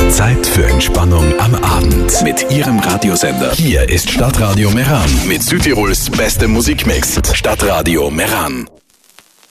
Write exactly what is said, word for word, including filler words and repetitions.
Zeit für Entspannung am Abend mit Ihrem Radiosender. Hier ist Stadtradio Meran mit Südtirols beste Musikmix. Stadtradio Meran.